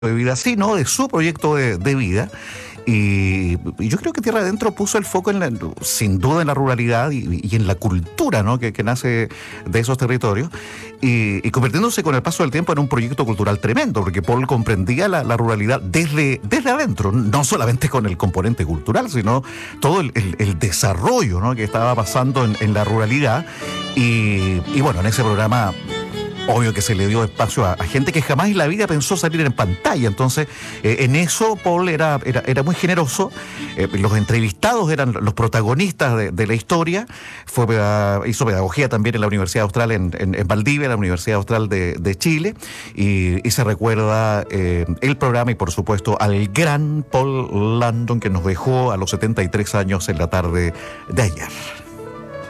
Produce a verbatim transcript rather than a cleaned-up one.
de vida, sino de su proyecto de, de vida. Y, y yo creo que Tierra Adentro puso el foco en la, sin duda en la ruralidad y, y en la cultura, ¿no? que, que nace de esos territorios y, y convirtiéndose con el paso del tiempo en un proyecto cultural tremendo, porque Paul comprendía la, la ruralidad desde, desde adentro, no solamente con el componente cultural, sino todo el, el, el desarrollo, ¿no? que estaba pasando en, en la ruralidad. Y, y bueno, en ese programa obvio que se le dio espacio a, a gente que jamás en la vida pensó salir en pantalla. Entonces, eh, en eso Paul era, era, era muy generoso. Eh, los entrevistados eran los protagonistas de, de la historia. Fue, uh, hizo pedagogía también en la Universidad Austral en, en, en Valdivia, la Universidad Austral de, de Chile. Y, y se recuerda eh, el programa y, por supuesto, al gran Paul Landon, que nos dejó a los setenta y tres años en la tarde de ayer.